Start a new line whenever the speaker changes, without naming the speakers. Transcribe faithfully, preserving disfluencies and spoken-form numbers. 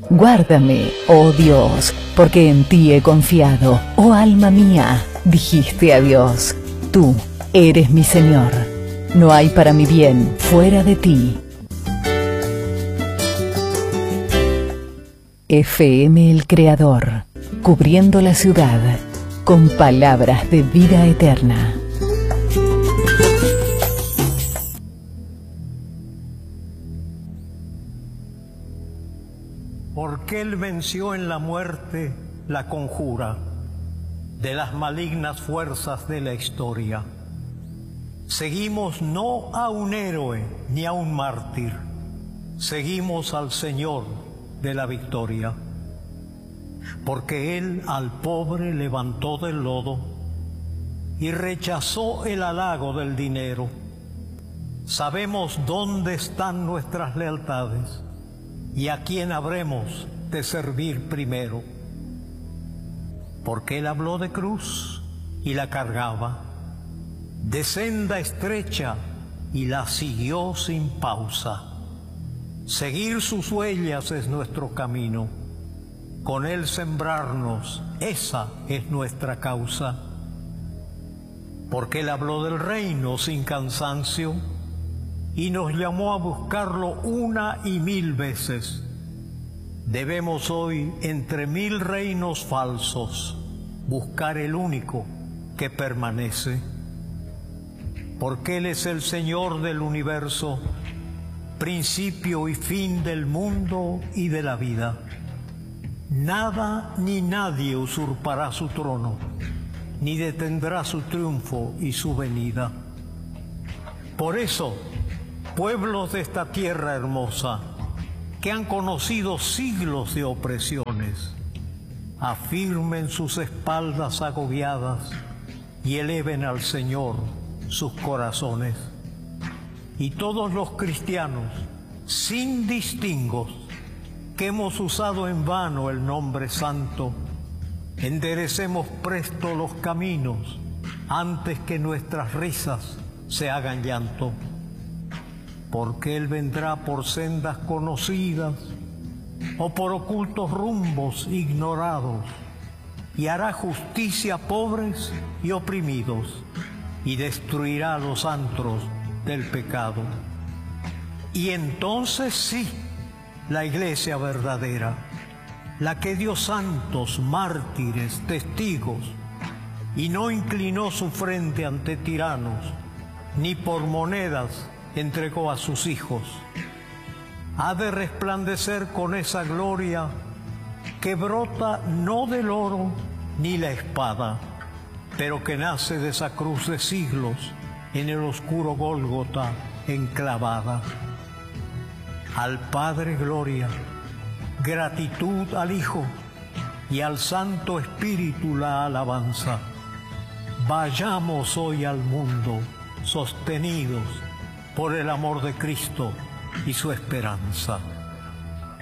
Guárdame, oh Dios, porque en ti he confiado. Oh alma mía, dijiste a Dios, tú eres mi Señor. No hay para mi bien fuera de ti. F M El Creador, cubriendo la ciudad con palabras de vida eterna.
Porque Él venció en la muerte la conjura de las malignas fuerzas de la historia. Seguimos no a un héroe ni a un mártir, seguimos al Señor de la victoria. Porque Él al pobre levantó del lodo y rechazó el halago del dinero. Sabemos dónde están nuestras lealtades y a quién habremos de servir primero. Porque Él habló de cruz y la cargaba, de senda estrecha y la siguió sin pausa. Seguir sus huellas es nuestro camino, con Él sembrarnos, esa es nuestra causa. Porque Él habló del reino sin cansancio y nos llamó a buscarlo una y mil veces. Debemos hoy, entre mil reinos falsos, buscar el único que permanece. Porque Él es el Señor del universo, principio y fin del mundo y de la vida. Nada ni nadie usurpará su trono, ni detendrá su triunfo y su venida. Por eso, pueblos de esta tierra hermosa, que han conocido siglos de opresiones, afirmen sus espaldas agobiadas y eleven al Señor sus corazones. Y todos los cristianos, sin distingos, que hemos usado en vano el nombre santo, enderecemos presto los caminos antes que nuestras risas se hagan llanto. Porque Él vendrá por sendas conocidas o por ocultos rumbos ignorados y hará justicia a pobres y oprimidos y destruirá los antros del pecado. Y entonces sí, la iglesia verdadera, la que dio santos, mártires, testigos, y no inclinó su frente ante tiranos, ni por monedas entregó a sus hijos, ha de resplandecer con esa gloria que brota no del oro ni la espada, pero que nace de esa cruz de siglos en el oscuro Gólgota enclavada. Al Padre gloria, gratitud al Hijo y al Santo Espíritu la alabanza. Vayamos hoy al mundo sostenidos por el amor de Cristo y su esperanza.